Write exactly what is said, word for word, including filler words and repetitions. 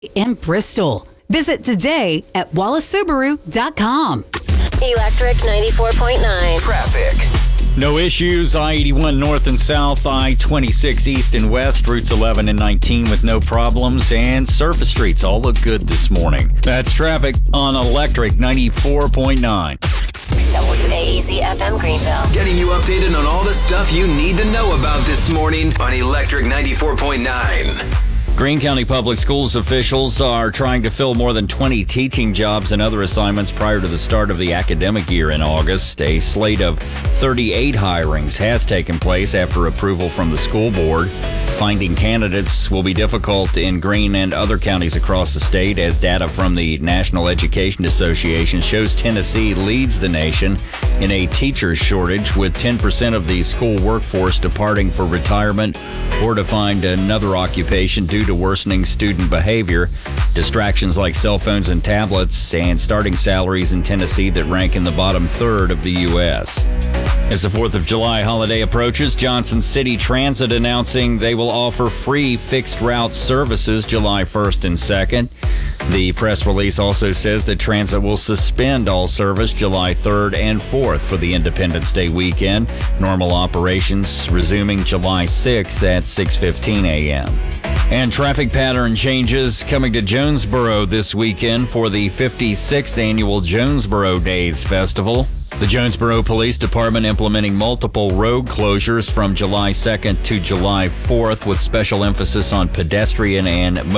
in Bristol. Visit today at wallace subaru dot com. Electric ninety-four point nine. Traffic. No issues. I eighty-one north and south, I twenty-six east and west, routes eleven and nineteen with no problems, and surface streets all look good this morning. That's traffic on Electric ninety-four point nine. W A E Z F M Greenville. Getting you updated on all the stuff you need to know about this morning on Electric ninety-four point nine. Greene County Public Schools officials are trying to fill more than twenty teaching jobs and other assignments prior to the start of the academic year in August. A slate of thirty-eight hirings has taken place after approval from the school board. Finding candidates will be difficult in Greene and other counties across the state, as data from the National Education Association shows Tennessee leads the nation in a teacher shortage, with ten percent of the school workforce departing for retirement or to find another occupation due to worsening student behavior, distractions like cell phones and tablets, and starting salaries in Tennessee that rank in the bottom third of the U S As the fourth of July holiday approaches, Johnson City Transit announcing they will offer free fixed route services July first and second. The press release also says that transit will suspend all service July third and fourth for the Independence Day weekend. Normal operations resuming July sixth at six fifteen a.m. And traffic pattern changes coming to Jonesboro this weekend for the fifty-sixth annual Jonesboro Days Festival. The Jonesboro Police Department implementing multiple road closures from July second to July fourth, with special emphasis on pedestrian and